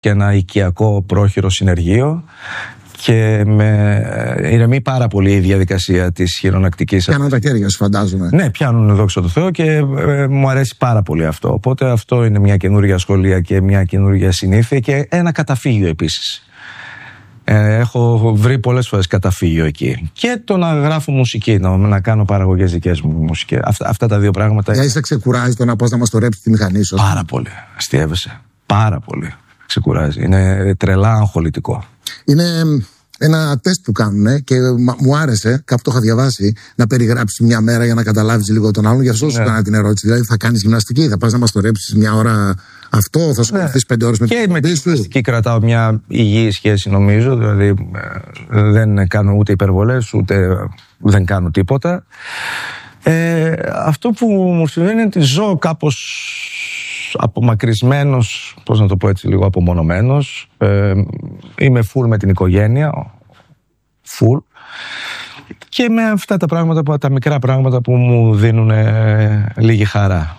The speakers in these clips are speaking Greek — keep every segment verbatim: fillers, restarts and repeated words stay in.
και ένα οικιακό πρόχειρο συνεργείο και με ηρεμεί πάρα πολύ η διαδικασία της χειρονακτικής. Πιάνουν τα χέρια σου, φαντάζομαι. Ναι, πιάνουν, δόξα τω Θεώ, και ε, μου αρέσει πάρα πολύ αυτό. Οπότε αυτό είναι μια καινούργια σχολεία και μια καινούργια συνήθεια και ένα καταφύγιο επίσης. Ε, έχω βρει πολλές φορές καταφύγιο εκεί. Και το να γράφω μουσική, να, να κάνω παραγωγές δικές μου μουσικές. Αυτά, αυτά τα δύο πράγματα. Για είσαι ξεκουράζει το να πώς να μας το ρέψει τη μηχανή σου. Πάρα πολύ. Αστείευεσαι. Πάρα πολύ. Ξεκουράζει. Είναι τρελά αγχολητικό. Είναι ένα τεστ που κάνουν και μου άρεσε, κάπου το είχα διαβάσει, να περιγράψεις μια μέρα για να καταλάβεις λίγο τον άλλον. Γι' αυτό σου Ναι. έκανα την ερώτηση. Δηλαδή, θα κάνεις γυμναστική, θα πας να μας το ρέψεις μια ώρα αυτό, θα σου Ναι. καθίσεις πέντε ώρες με και την με τη εκπομπή σου. γυμναστική κρατάω μια υγιή σχέση, νομίζω. Δηλαδή ε, δεν κάνω ούτε υπερβολές, ούτε δεν κάνω τίποτα. Ε, αυτό που μου συμβαίνει είναι ότι ζω κάπως απομακρυσμένος, πώς να το πω έτσι, λίγο απομονωμένος. Ε, είμαι full με την οικογένεια, full. Και με αυτά τα πράγματα, τα μικρά πράγματα που μου δίνουν ε, λίγη χαρά.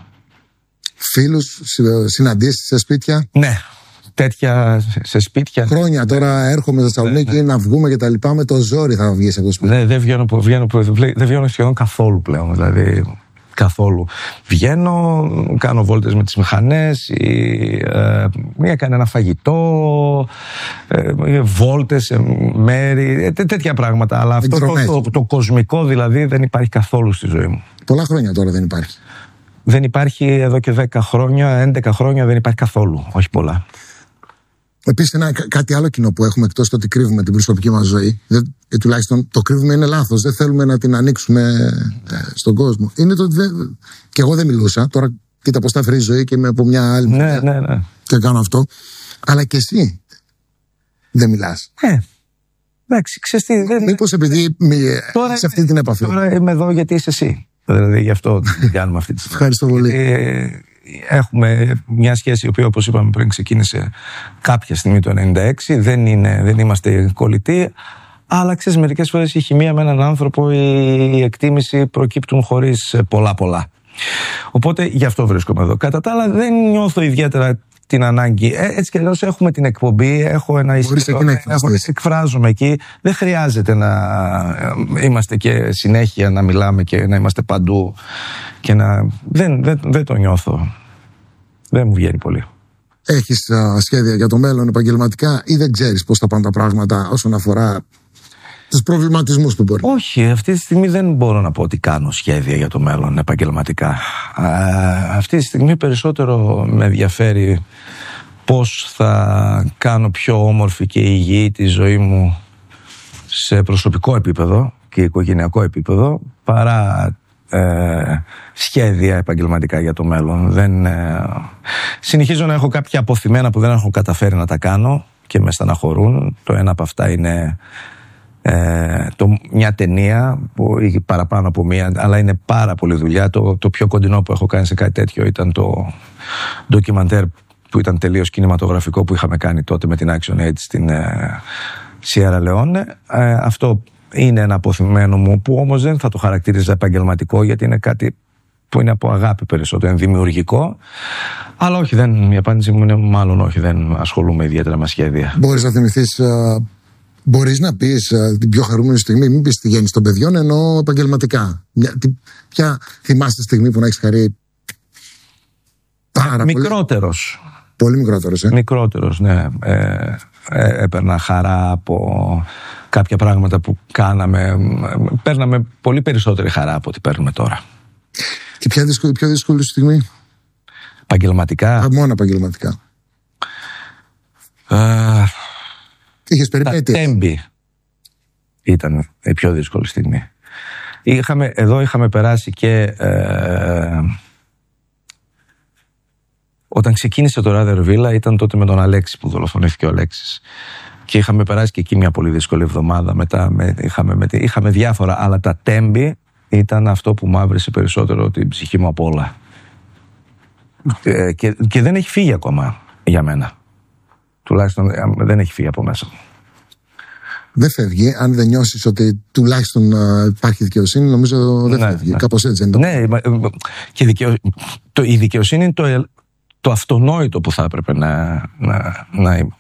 Φίλους, συναντήσεις σε σπίτια. Ναι, τέτοια σε σπίτια. Χρόνια τώρα έρχομαι στη Θεσσαλονίκη ναι. να βγούμε και τα λοιπά. Με το ζόρι θα βγεις από το σπίτι. Δεν, δεν, βγαίνω, βγαίνω, δεν βγαίνω σχεδόν καθόλου πλέον. Δηλαδή, καθόλου. Βγαίνω, κάνω βόλτες με τις μηχανές, ή, ε, ή κάνω ένα φαγητό, ε, βόλτες σε μέρη, ε, τέ, τέτοια πράγματα. Αλλά αυτό το, το, το, το κοσμικό δηλαδή δεν υπάρχει καθόλου στη ζωή μου. Πολλά χρόνια τώρα δεν υπάρχει. Δεν υπάρχει εδώ και δέκα χρόνια, έντεκα χρόνια δεν υπάρχει καθόλου. Όχι πολλά. Επίσης, ένα, κάτι άλλο κοινό που έχουμε εκτός το ότι κρύβουμε την προσωπική μας ζωή, δεν, και τουλάχιστον το κρύβουμε είναι λάθος, δεν θέλουμε να την ανοίξουμε ε, στον κόσμο. Είναι το ότι δεν, και εγώ δεν μιλούσα, τώρα κοίτα πώς τα φέρει η ζωή και είμαι από μια άλλη. Ναι, ναι, ναι. Και κάνω αυτό. Αλλά και εσύ δεν μιλάς. Ε, εντάξει, ξέρεις τι. Δεν... Μήπως επειδή μη, τώρα, σε αυτή την επαφή. Τώρα είμαι εδώ γιατί είσαι εσύ. Δηλαδή γι' αυτό κάνουμε αυτή τη στιγμή. Ευχαριστώ πολύ. Ε, έχουμε μια σχέση η οποία, όπως είπαμε πριν, ξεκίνησε κάποια στιγμή το ενενήντα έξι. Δεν, είναι, δεν είμαστε κολλητοί. Αλλά ξέρεις, μερικές φορές η χημεία με έναν άνθρωπο, η εκτίμηση προκύπτουν χωρίς πολλά πολλά. Οπότε γι' αυτό βρίσκομαι εδώ. Κατά τα άλλα, δεν νιώθω ιδιαίτερα την ανάγκη. Ε, έτσι κι αλλιώς έχουμε την εκπομπή, έχω ένα εισιτήριο, εκφράζομαι εκεί. Δεν χρειάζεται να είμαστε και συνέχεια να μιλάμε και να είμαστε παντού. Και να... δεν, δεν, δεν το νιώθω. Δεν μου βγαίνει πολύ. Έχεις α, σχέδια για το μέλλον επαγγελματικά ή δεν ξέρεις πώς θα πάνε τα πράγματα όσον αφορά τους προβληματισμούς που μπορεί? Όχι, αυτή τη στιγμή δεν μπορώ να πω ότι κάνω σχέδια για το μέλλον επαγγελματικά. Α, αυτή τη στιγμή περισσότερο με ενδιαφέρει πώς θα κάνω πιο όμορφη και υγιή τη ζωή μου σε προσωπικό επίπεδο και οικογενειακό επίπεδο, παρά ε, σχέδια επαγγελματικά για το μέλλον. Δεν, ε, συνεχίζω να έχω κάποια αποθυμένα που δεν έχω καταφέρει να τα κάνω και με στεναχωρούν. Το ένα από αυτά είναι Ε, το, μια ταινία που έχει παραπάνω από μία, αλλά είναι πάρα πολύ δουλειά. Το, το πιο κοντινό που έχω κάνει σε κάτι τέτοιο ήταν το ντοκιμαντέρ που ήταν τελείως κινηματογραφικό που είχαμε κάνει τότε με την Action Aid στην Σιέρα Λεόνε. Ε, αυτό είναι ένα αποθυμένο μου που όμως δεν θα το χαρακτήριζα επαγγελματικό, γιατί είναι κάτι που είναι από αγάπη περισσότερο, είναι δημιουργικό. Αλλά όχι, δεν, η απάντηση μου είναι μάλλον όχι, δεν ασχολούμαι ιδιαίτερα με σχέδια. Μπορείς να θυμηθείς, uh... μπορείς να πεις uh, την πιο χαρούμενη στιγμή, μην πεις τη γέννηση των παιδιών, ενώ επαγγελματικά. Μια, τι, ποια θυμάστε τη στιγμή που να έχεις χαρεί πάρα Μικρότερος. πολύ? Πολύ μικρότερος, ε. Μικρότερος, ναι. Ε, ε, έπαιρνα χαρά από κάποια πράγματα που κάναμε. Παίρναμε πολύ περισσότερη χαρά από ό,τι παίρνουμε τώρα. Και ποια δύσκολη, πιο δύσκολη στιγμή? Επαγγελματικά. Α, μόνο επαγγελματικά. Uh, Είχες περιπέτειες? Τα τέμπη ήταν η πιο δύσκολη στιγμή. Είχαμε, εδώ είχαμε περάσει και ε, όταν ξεκίνησε το Ράδερ Βίλα, ήταν τότε με τον Αλέξη που δολοφονήθηκε ο Αλέξης. Και είχαμε περάσει και εκεί μια πολύ δύσκολη εβδομάδα. Μετά με, είχαμε, με, είχαμε διάφορα, αλλά τα τέμπη ήταν αυτό που μαύρισε περισσότερο την ψυχή μου από όλα. Ε, και, και δεν έχει φύγει ακόμα για μένα. Τουλάχιστον δεν έχει φύγει από μέσα μου. Δεν φεύγει, αν δεν νιώσεις ότι τουλάχιστον uh, υπάρχει δικαιοσύνη, νομίζω δεν ναι, φεύγει. Ναι. Κάπως έτσι δεν είναι. Ναι, και δικαιο... το, η δικαιοσύνη είναι το, το αυτονόητο που θα έπρεπε να, να, να